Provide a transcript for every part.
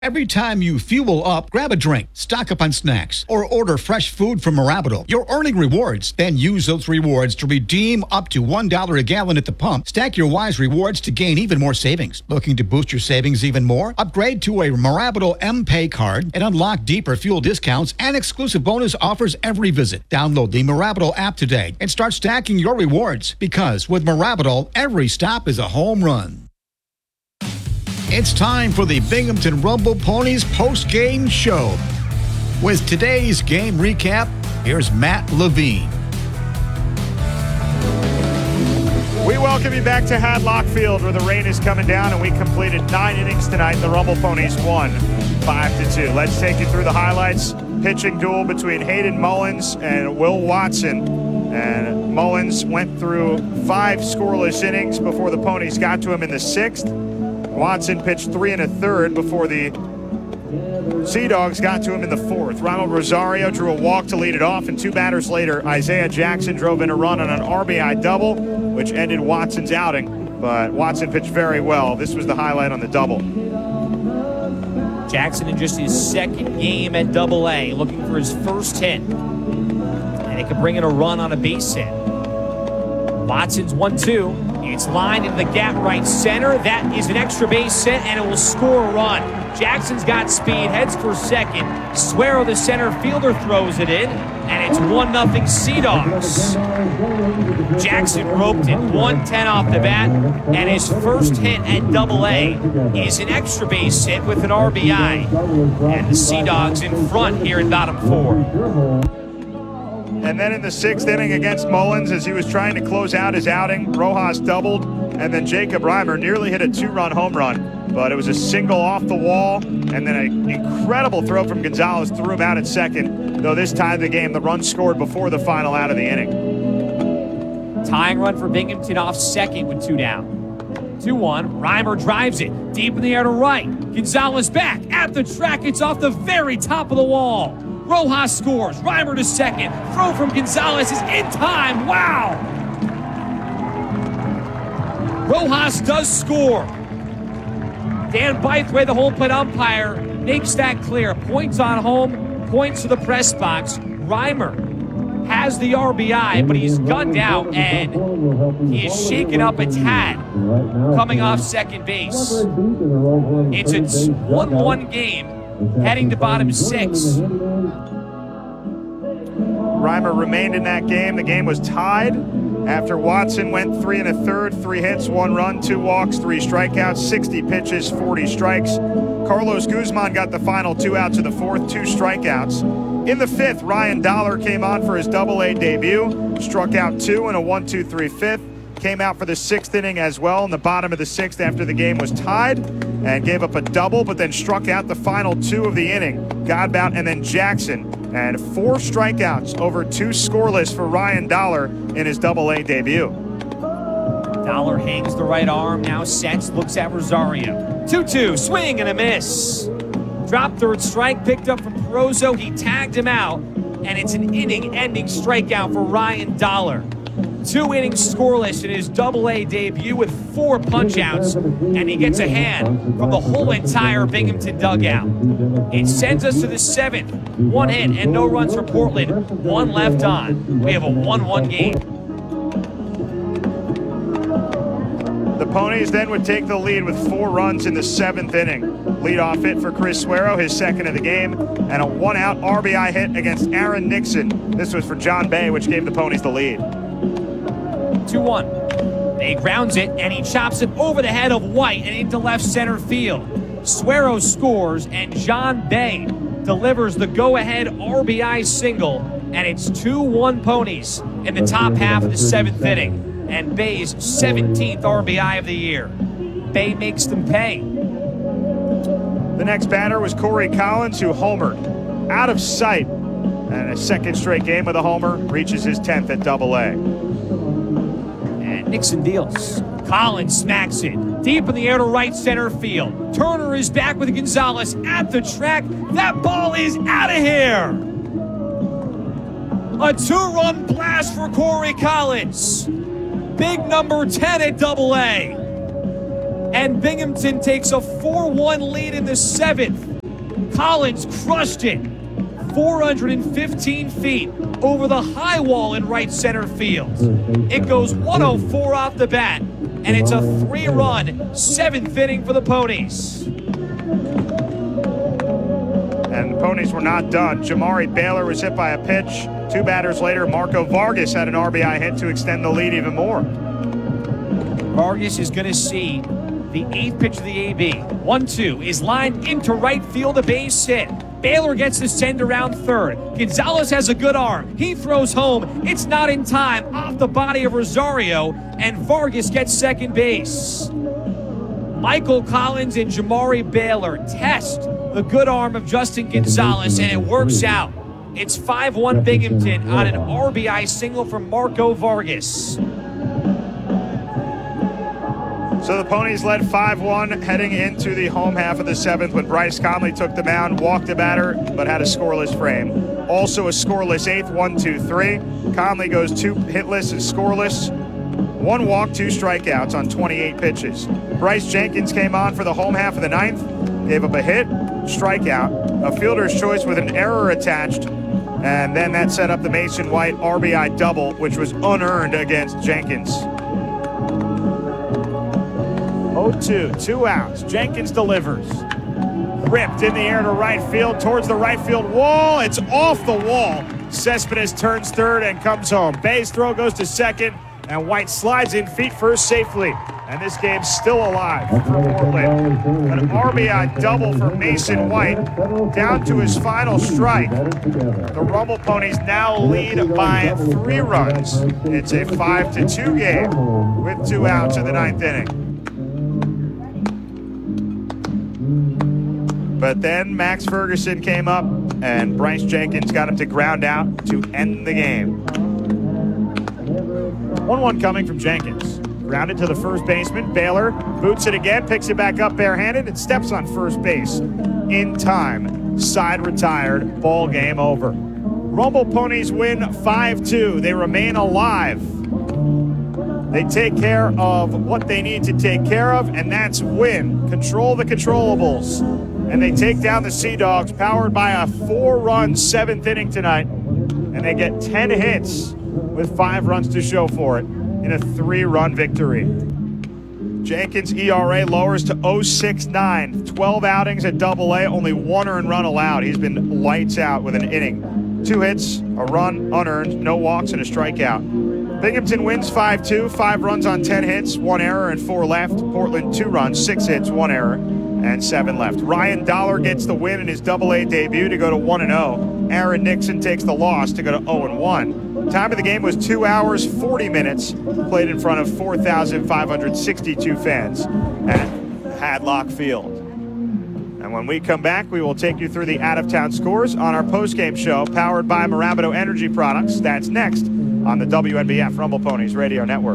Every time you fuel up, grab a drink, stock up on snacks, or order fresh food from Marabito. You're earning rewards. Then use those rewards to redeem up to $1 a gallon at the pump. Stack your Wise rewards to gain even more savings. Looking to boost your savings even more? Upgrade to a Marabito M-Pay card and unlock deeper fuel discounts and exclusive bonus offers every visit. Download the Marabito app today and start stacking your rewards, because with Marabito, every stop is a home run. It's time for the Binghamton Rumble Ponies post-game show. With today's game recap, here's Matt Levine. We welcome you back to Hadlock Field, where the rain is coming down, and we completed 9 innings tonight. The Rumble Ponies won 5-2. Let's take you through the highlights. Pitching duel between Hayden Mullins and Will Watson. And Mullins went through 5 scoreless innings before the Ponies got to him in the 6th. Watson pitched 3 1/3 before the Sea Dogs got to him in the 4th. Ronald Rosario drew a walk to lead it off, and 2 batters later, Isaiah Jackson drove in a run on an RBI double, which ended Watson's outing. But Watson pitched very well. This was the highlight on the double. Jackson in just his 2nd game at Double-A, looking for his first hit. And he could bring in a run on a base hit. Watson's 1-2. It's lined in the gap right center. That is an extra base hit, and it will score a run. Jackson's got speed, heads for second. Suero, the center fielder, throws it in, and it's 1-0 Sea Dogs. Jackson roped it 110 off the bat, and his first hit at Double-A is an extra base hit with an RBI. And the Sea Dogs in front here in bottom 4. And then in the 6th inning against Mullins, as he was trying to close out his outing, Rojas doubled, and then Jacob Reimer nearly hit a 2-run home run. But it was a single off the wall, and then an incredible throw from Gonzalez threw him out at second. Though this tied the game, the run scored before the final out of the inning. Tying run for Binghamton off second with 2 down. 2-1, Reimer drives it deep in the air to right. Gonzalez back at the track. It's off the very top of the wall. Rojas scores. Reimer to second. Throw from Gonzalez is in time. Wow! Rojas does score. Dan Bythway, the home plate umpire, makes that clear. Points on home, points to the press box. Reimer has the RBI, but he's gunned out, and he is shaken up a tad coming off second base. It's a 1-1 game heading to bottom 6. Reimer remained in that game. The game was tied after Watson went 3 1/3, 3 hits, 1 run, 2 walks, 3 strikeouts, 60 pitches, 40 strikes. Carlos Guzman got the final 2 outs of the 4th, 2 strikeouts. In the 5th, Ryan Dollar came on for his Double-A debut, struck out 2 in a 1-2-3 5th. Came out for the 6th inning as well in the bottom of the 6th after the game was tied, and gave up a double, but then struck out the final 2 of the inning. Godbout and then Jackson, and 4 strikeouts over 2 scoreless for Ryan Dollar in his Double-A debut. Dollar hangs the right arm, now sets, looks at Rosario. 2-2, swing and a miss. Drop third strike, picked up from Perozo. He tagged him out, and it's an inning-ending strikeout for Ryan Dollar. 2 innings scoreless in his Double-A debut with 4 punch-outs, and he gets a hand from the whole entire Binghamton dugout. It sends us to the 7th. 1 hit and no runs for Portland. 1 left on. We have a 1-1 game. The Ponies then would take the lead with 4 runs in the 7th inning. Leadoff hit for Chris Suero, his 2nd of the game, and a 1-out RBI hit against Aaron Nixon. This was for John Bay, which gave the Ponies the lead. 2-1. They grounds it, and he chops it over the head of White and into left center field. Suero scores, and John Bay delivers the go-ahead RBI single, and it's 2-1 Ponies in the top half of the 7th inning, and Bay's 17th RBI of the year. Bay makes them pay. The next batter was Corey Collins, who homered out of sight, and a 2nd straight game with a homer, reaches his 10th at Double-A. Nixon deals. Collins smacks it deep in the air to right center field. Turner is back with Gonzalez at the track. That ball is out of here. A 2-run blast for Corey Collins. Big number 10 at Double-A. And Binghamton takes a 4-1 lead in the 7th. Collins crushed it. 415 feet over the high wall in right center field. It goes 104 off the bat, and it's a 3-run, 7th inning for the Ponies. And the Ponies were not done. Jamari Baylor was hit by a pitch. 2 batters later, Marco Vargas had an RBI hit to extend the lead even more. Vargas is going to see the 8th pitch of the AB. 1-2 is lined into right field, a base hit. Baylor gets the send around third. Gonzalez has a good arm. He throws home. It's not in time. Off the body of Rosario, and Vargas gets second base. Michael Collins and Jamari Baylor test the good arm of Justin Gonzalez, and it works out. It's 5-1 Binghamton on an RBI single from Marco Vargas. So the Ponies led 5-1 heading into the home half of the 7th when Bryce Conley took the mound, walked the batter, but had a scoreless frame. Also a scoreless 8th, 1-2-3. Conley goes 2 hitless and scoreless. 1 walk, 2 strikeouts on 28 pitches. Bryce Jenkins came on for the home half of the 9th, gave up a hit, strikeout, a fielder's choice with an error attached, and then that set up the Mason White RBI double, which was unearned against Jenkins. 0-2, 2 outs. Jenkins delivers. Ripped in the air to right field, towards the right field wall. It's off the wall. Cespedes turns third and comes home. Bay's throw goes to second, and White slides in feet first safely. And this game's still alive for Portland. An RBI double for Mason White, down to his final strike. The Rumble Ponies now lead by 3 runs. It's a 5-2 game with 2 outs in the 9th inning. But then Max Ferguson came up, and Bryce Jenkins got him to ground out to end the game. 1-1 coming from Jenkins. Grounded to the first baseman. Baylor boots it again, picks it back up barehanded, and steps on first base in time. Side retired, ball game over. Rumble Ponies win 5-2. They remain alive. They take care of what they need to take care of, and that's win. Control the controllables. And they take down the Sea Dogs, powered by a 4-run 7th inning tonight. And they get 10 hits with 5 runs to show for it in a 3-run victory. Jenkins' ERA lowers to 0.69. 12 outings at AA, only 1 earned run allowed. He's been lights out with an inning. 2 hits, a run unearned, no walks, and a strikeout. Binghamton wins 5-2, 5 runs on 10 hits, 1 error, and 4 left. Portland 2 runs, 6 hits, 1 error, and 7 left. Ryan Dollar gets the win in his AA debut to go to 1-0. Aaron Nixon takes the loss to go to 0-1. Time of the game was 2 hours, 40 minutes, played in front of 4,562 fans at Hadlock Field. And when we come back, we will take you through the out-of-town scores on our post-game show powered by Marabito Energy Products. That's next on the WNBF Rumble Ponies Radio Network.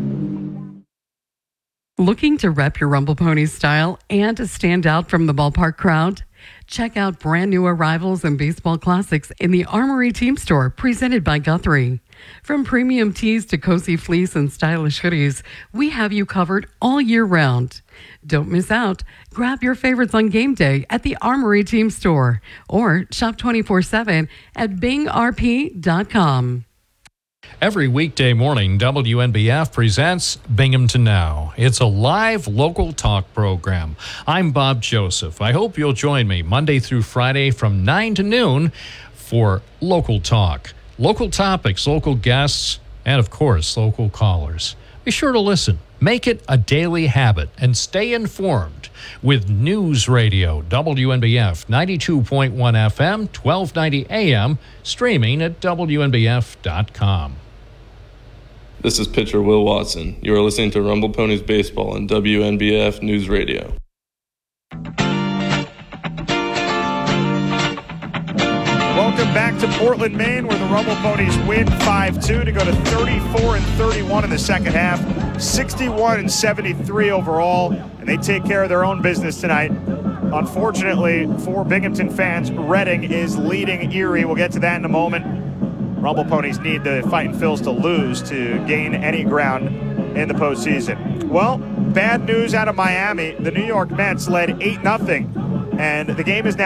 Looking to rep your Rumble Ponies style and to stand out from the ballpark crowd? Check out brand new arrivals and baseball classics in the Armory Team Store, presented by Guthrie. From premium tees to cozy fleece and stylish hoodies, we have you covered all year round. Don't miss out. Grab your favorites on game day at the Armory Team Store or shop 24/7 at bingrp.com. Every weekday morning, WNBF presents Binghamton Now. It's a live local talk program. I'm Bob Joseph. I hope you'll join me Monday through Friday from 9 to noon for local talk. Local topics, local guests, and of course, local callers. Be sure to listen. Make it a daily habit and stay informed with News Radio, WNBF 92.1 FM, 1290 AM, streaming at WNBF.com. This is pitcher Will Watson. You are listening to Rumble Ponies Baseball on WNBF News Radio. Welcome back to Portland, Maine, where the Rumble Ponies win 5-2 to go to 34-31 in the second half, 61-73 overall, and they take care of their own business tonight. Unfortunately, for Binghamton fans, Reading is leading Erie. We'll get to that in a moment. Rumble Ponies need the Fightin' Phils to lose to gain any ground in the postseason. Well, bad news out of Miami. The New York Mets led 8-0, and the game is now